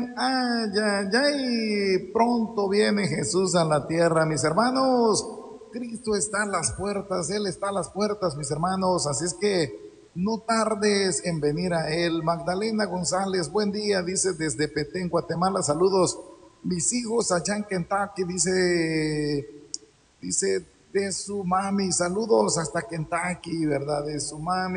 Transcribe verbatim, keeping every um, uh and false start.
Ay, ay, ay, pronto viene Jesús a la tierra, mis hermanos. Cristo está a las puertas, Él está a las puertas, mis hermanos. Así es que no tardes en venir a Él. Magdalena González, buen día, dice desde Petén, Guatemala. Saludos, mis hijos allá en Kentucky, dice, dice de su mami. Saludos hasta Kentucky, ¿verdad? De su mami.